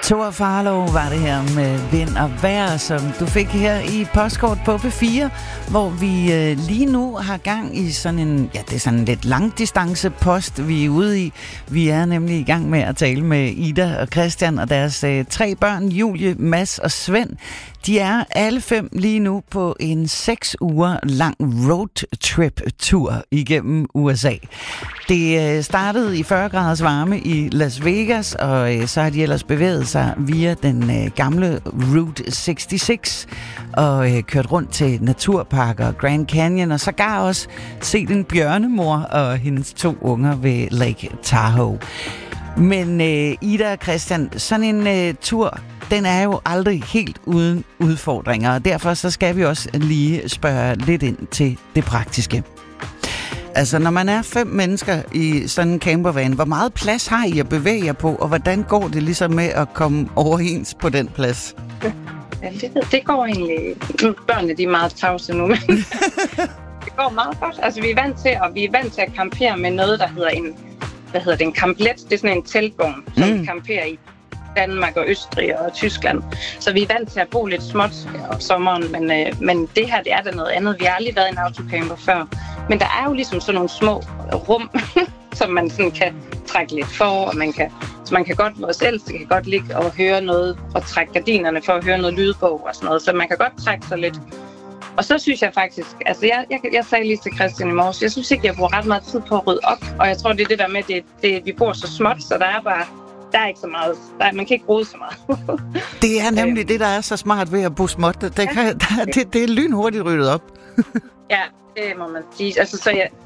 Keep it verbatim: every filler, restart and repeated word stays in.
Thor Farlov var det her med Vind og Vejr, som du fik her i Postkort på P fire, hvor vi øh, lige nu har gang i sådan en, ja, det er sådan en lidt langdistance post, vi er ude i. Vi er nemlig i gang med at tale med Ida og Christian og deres øh, tre børn, Julie, Mads og Svend. De er alle fem lige nu på en seks uger lang roadtrip-tur igennem U S A. Det startede i fyrre graders varme i Las Vegas, og så har de ellers bevæget sig via den gamle Route seksogtres og kørt rundt til naturparker og Grand Canyon, og sågar også set en bjørnemor og hendes to unger ved Lake Tahoe. Men Ida og Christian, sådan en tur, den er jo aldrig helt uden udfordringer, og derfor så skal vi også lige spørge lidt ind til det praktiske. Altså, når man er fem mennesker i sådan en campervan, hvor meget plads har I at bevæge jer på, og hvordan går det ligesom med at komme overens på den plads? Ja, det, det går egentlig... Børnene, de er meget tavse nu, men det går meget godt. Altså, vi er vant til, og vi er vant til at campere med noget, der hedder en, hvad hedder det, en camplet. Det er sådan en teltvogn, som mm. vi camperer i Danmark og Østrig og Tyskland. Så vi er vant til at bo lidt småt om sommeren, men, øh, men det her, det er da noget andet. Vi har aldrig været i en autocamper før. Men der er jo ligesom sådan nogle små rum, som man sådan kan trække lidt for, og man kan, så man kan godt, vores ældste kan godt ligge og høre noget, og trække gardinerne for at høre noget lydbog og sådan noget, så man kan godt trække sig lidt. Og så synes jeg faktisk, altså jeg, jeg, jeg sagde lige til Christian i morges, jeg synes ikke, jeg bruger ret meget tid på at rydde op, og jeg tror, det er det der med, det, det vi bor så småt, så der er bare, der er ikke så meget, der er, man kan ikke rode så meget. Det er nemlig det, der er så smart ved at bo småt, det, kan, der, det, det er lynhurtigt ryddet op. Ja, det må man sige. Altså, så jeg,